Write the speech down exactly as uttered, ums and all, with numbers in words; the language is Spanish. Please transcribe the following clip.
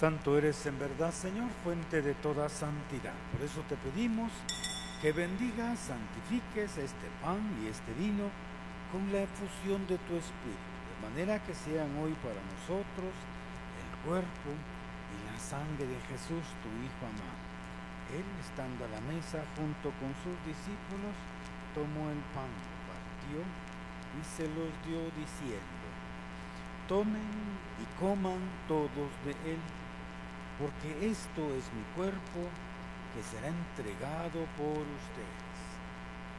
Santo eres en verdad, Señor, fuente de toda santidad. Por eso te pedimos que bendigas, santifiques este pan y este vino con la efusión de tu Espíritu, de manera que sean hoy para nosotros el cuerpo y la sangre de Jesús, tu Hijo amado. Él, estando a la mesa junto con sus discípulos, tomó el pan, lo partió y se los dio diciendo: tomen y coman todos de él, porque esto es mi cuerpo que será entregado por ustedes.